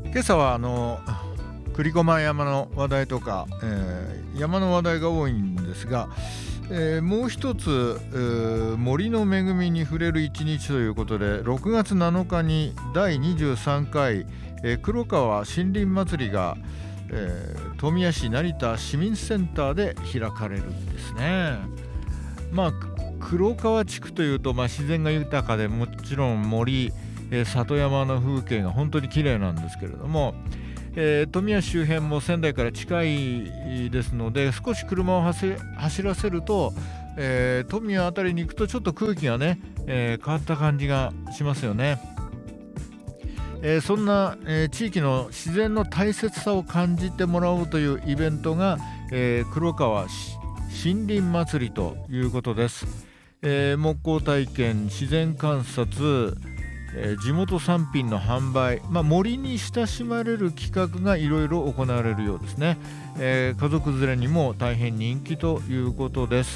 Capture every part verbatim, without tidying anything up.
今朝はあの栗駒山の話題とか、えー山の話題が多いんですが、えーもう一つ、えー森の恵みに触れる一日ということで、ろくがつなのかにだいにじゅうさんかい、えー黒川森林祭りが、えー富谷市成田市民センターで開かれるんですね。まあく黒川地区というと、まあ、自然が豊かで、もちろん森、えー里山の風景が本当に綺麗なんですけれども、えー富谷周辺も仙台から近いですので、少し車を走走らせると、えー富谷あたりに行くとちょっと空気がね、えー変わった感じがしますよね。えーそんな、えー地域の自然の大切さを感じてもらおうというイベントが、えー黒川し森林祭りということです。えー木工体験、自然観察、えー地元産品の販売、まあ、森に親しまれる企画がいろいろ行われるようですね。えー家族連れにも大変人気ということです。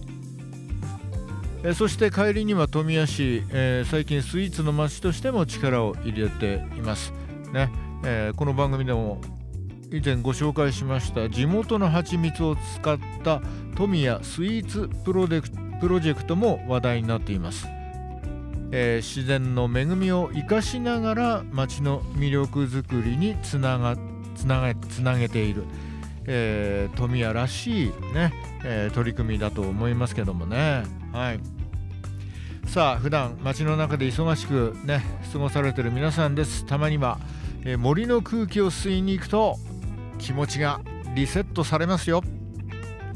えーそして帰りには富谷市、えー最近スイーツの街としても力を入れていますね。えーこの番組でも以前ご紹介しました地元の蜂蜜を使った富谷スイーツプロジェクトプロジェクトも話題になっています。えー自然の恵みを生かしながら街の魅力づくりにつながつなげつなげている、えー富谷らしい、ねえー取り組みだと思いますけどもね。はい。さあ、普段街の中で忙しくね過ごされている皆さんです。たまには、えー森の空気を吸いに行くと気持ちがリセットされますよ。